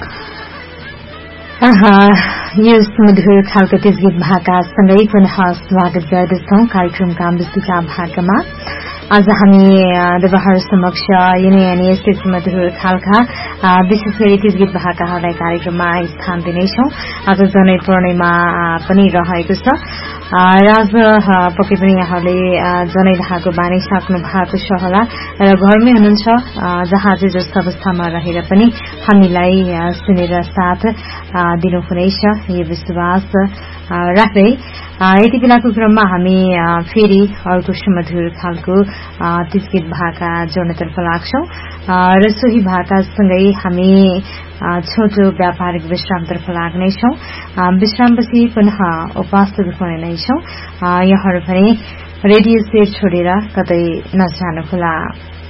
यो सुमधुर खालको तेजगीत भाकासँगै पुनः स्वागत गर्दछौं कार्यक्रमका विस्तृत भागमा। आज हामी तपाईहरु समक्ष यिनै यस्तै सुमधुर खालका विशेष गरी तेजगीत भाकाहरूलाई कार्यक्रममा स्थान दिनेछौं। आज जनै पूर्णिमा पनि रहेको छ। आज पक्कै पनि यहाँले जनै धागो बानिसक्नु भएको छ होला र घरमै हुनुहुन्छ जहाँ चाहिँ जस्तो अवस्थामा रहेर पनि हामीलाई सुनेर साथ दिनुहुनेछ यो विश्वास राख्दै यति बेलाको क्रममा हामी फेरि अर्को सुमधुर खालको तेजगीत भाका जोड्नतर्फ लाग्छौं र सोही भाकासँगै हामी छोटो व्यापारिक विश्रामतर्फ लाग्नेछौं। विश्रामपछि पुनः उपस्थित हुने नै छौं। यहाँहरू पनि रेडियो सेट छोडेर कतै नजानुहोला।